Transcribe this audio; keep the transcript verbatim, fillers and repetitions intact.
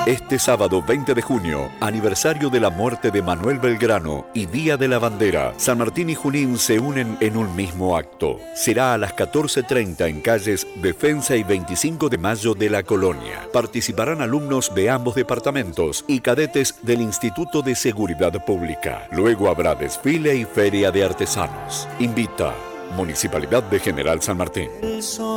Este sábado veinte de junio, aniversario de la muerte de Manuel Belgrano y Día de la Bandera, San Martín y Junín se unen en un mismo acto. Será a las catorce treinta en calles Defensa y veinticinco de Mayo de la Colonia. Participarán alumnos de ambos departamentos y cadetes del Instituto de Seguridad Pública. Luego habrá desfile y feria de artesanos. Invita Municipalidad de General San Martín.